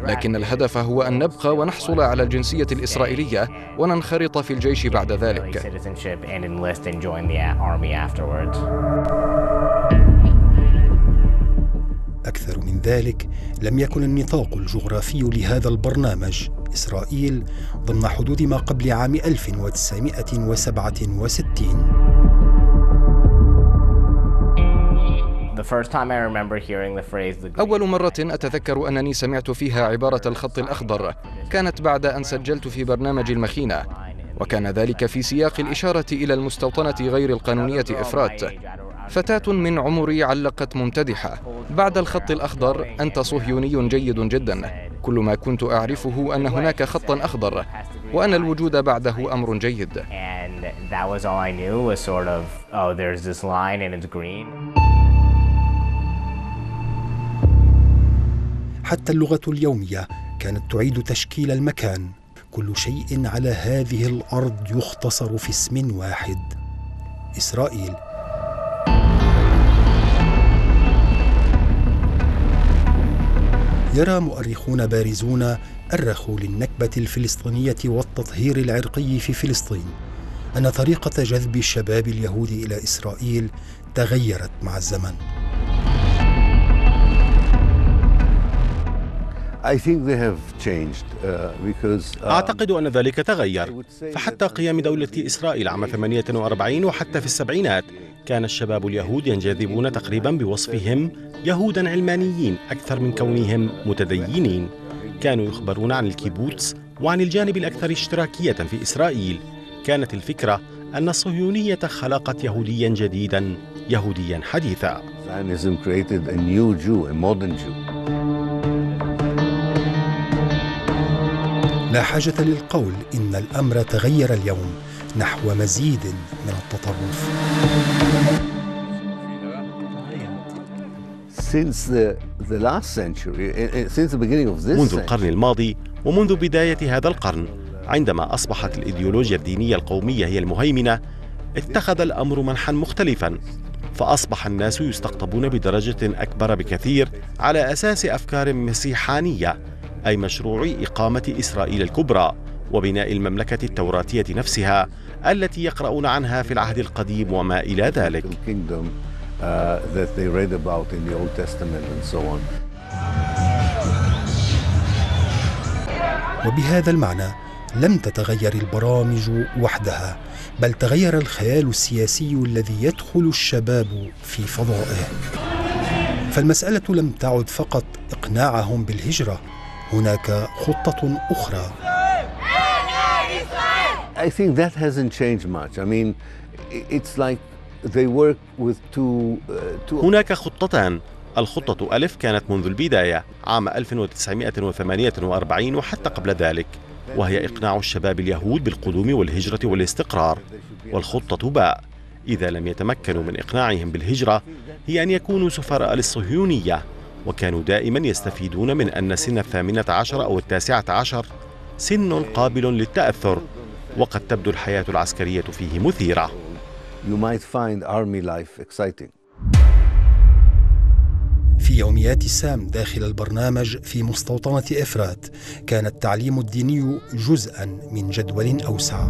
لكن الهدف هو أن نبقى ونحصل على الجنسية الإسرائيلية وننخرط في الجيش بعد ذلك. أكثر من ذلك، لم يكن النطاق الجغرافي لهذا البرنامج إسرائيل ضمن حدود ما قبل عام 1967. أول مرة أتذكر أنني سمعت فيها عبارة الخط الأخضر كانت بعد أن سجلت في برنامج المخينة، وكان ذلك في سياق الإشارة إلى المستوطنة غير القانونية إفرات. فتاة من عمري علقت ممتدحة: بعد الخط الأخضر أنت صهيوني جيد جدا. كل ما كنت أعرفه أن هناك خطا أخضر وأن الوجود بعده أمر جيد. حتى اللغة اليومية كانت تعيد تشكيل المكان. كل شيء على هذه الأرض يختصر في اسم واحد: إسرائيل. يرى مؤرخون بارزون أرخوا للنكبة الفلسطينية والتطهير العرقي في فلسطين أن طريقة جذب الشباب اليهود إلى إسرائيل تغيرت مع الزمن. أعتقد أن ذلك تغير، فحتى قيام دولة إسرائيل عام 48 وحتى في السبعينات كان الشباب اليهود ينجذبون تقريبا بوصفهم يهودا علمانيين أكثر من كونهم متدينين. كانوا يخبرون عن الكيبوتس وعن الجانب الأكثر اشتراكية في إسرائيل. كانت الفكرة أن الصهيونية خلقت يهوديا جديدا، يهوديا حديثا. لا حاجة للقول إن الأمر تغير اليوم نحو مزيد من التطرف. منذ القرن الماضي ومنذ بداية هذا القرن، عندما أصبحت الإيديولوجيا الدينية القومية هي المهيمنة، اتخذ الأمر منحا مختلفا، فأصبح الناس يستقطبون بدرجة أكبر بكثير على أساس أفكار مسيحانية، أي مشروع إقامة إسرائيل الكبرى وبناء المملكة التوراتية نفسها التي يقرؤون عنها في العهد القديم وما إلى ذلك. وبهذا المعنى لم تتغير البرامج وحدها، بل تغير الخيال السياسي الذي يدخل الشباب في فضائه. فالمسألة لم تعد فقط إقناعهم بالهجرة، هناك خطة أخرى. هناك خطتان. الخطة ألف كانت منذ البداية عام 1948 وحتى قبل ذلك، وهي إقناع الشباب اليهود بالقدوم والهجرة والاستقرار. والخطة باء إذا لم يتمكنوا من إقناعهم بالهجرة هي أن يكونوا سفراء للصهيونية، وكانوا دائما يستفيدون من أن سن 18 أو 19 سن قابل للتأثر، وقد تبدو الحياة العسكرية فيه مثيرة. في يوميات سام داخل البرنامج في مستوطنة إفرات كان التعليم الديني جزءا من جدول أوسع.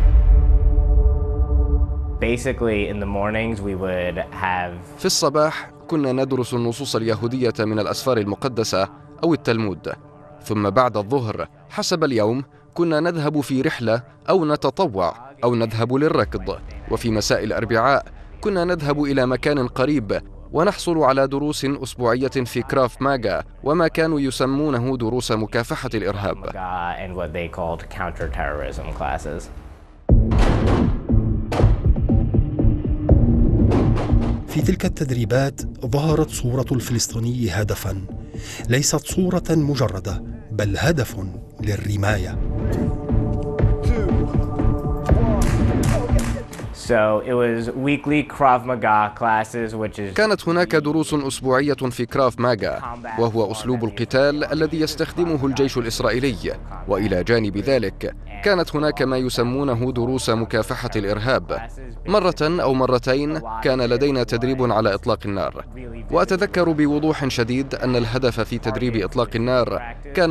في الصباح كنا ندرس النصوص اليهودية من الأسفار المقدسة أو التلمود، ثم بعد الظهر حسب اليوم كنا نذهب في رحلة أو نتطوع أو نذهب للركض، وفي مساء الأربعاء كنا نذهب إلى مكان قريب ونحصل على دروس أسبوعية في كراف ماغا وما كانوا يسمونه دروس مكافحة الإرهاب. في تلك التدريبات ظهرت صورة الفلسطيني هدفاً، ليست صورة مجردة بل هدف للرماية. كانت هناك دروس أسبوعية في كراف ماغا، وهو أسلوب القتال الذي يستخدمه الجيش الإسرائيلي، وإلى جانب ذلك كانت هناك ما يسمونه دروس مكافحة الإرهاب. مرة أو مرتين كان لدينا تدريب على إطلاق النار، وأتذكر بوضوح شديد أن الهدف في تدريب إطلاق النار كان